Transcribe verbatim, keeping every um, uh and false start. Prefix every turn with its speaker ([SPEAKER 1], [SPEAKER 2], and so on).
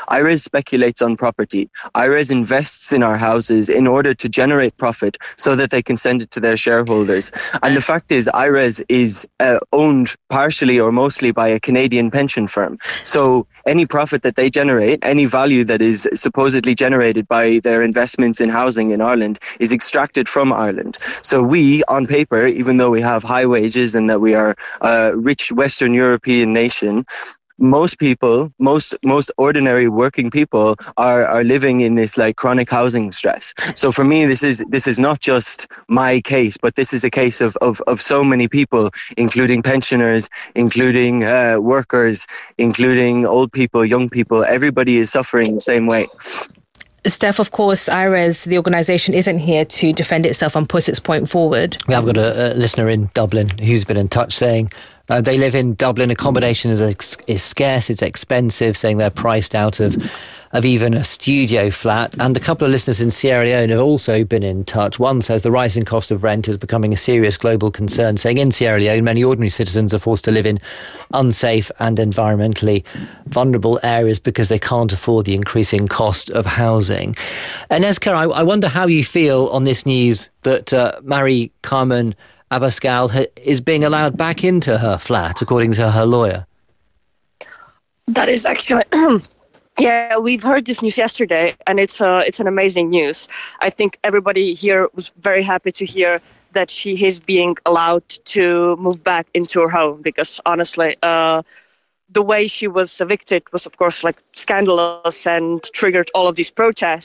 [SPEAKER 1] I-R E S speculates on property. I-R E S invests in our houses in order to generate profit so that they can send it to their shareholders. And the fact is, I-R E S is uh, owned partially or mostly by a Canadian pension firm. So any profit that they generate, any value that is supposedly generated by their investments in housing in Ireland is extracted from Ireland. So we, on paper, even though we have high wages and that we are a rich Western European nation, most people, most most ordinary working people are, are living in this like chronic housing stress. So for me, this is this is not just my case, but this is a case of, of, of so many people, including pensioners, including uh, workers, including old people, young people. Everybody is suffering the same way.
[SPEAKER 2] Steph, of course, I R E S, the organisation, isn't here to defend itself and push its point forward.
[SPEAKER 3] We have got a, a listener in Dublin who's been in touch saying uh, they live in Dublin, accommodation is, ex- is scarce, it's expensive, saying they're priced out of of even a studio flat. And a couple of listeners in Sierra Leone have also been in touch. One says the rising cost of rent is becoming a serious global concern, saying in Sierra Leone, many ordinary citizens are forced to live in unsafe and environmentally vulnerable areas because they can't afford the increasing cost of housing. And Esker, I, I wonder how you feel on this news that uh, Marie Carmen Abascal ha- is being allowed back into her flat, according to her lawyer.
[SPEAKER 4] That is actually... Yeah, we've heard this news yesterday, and it's uh, it's an amazing news. I think everybody here was very happy to hear that she is being allowed to move back into her home, because honestly, uh, the way she was evicted was, of course, like scandalous and triggered all of these protests.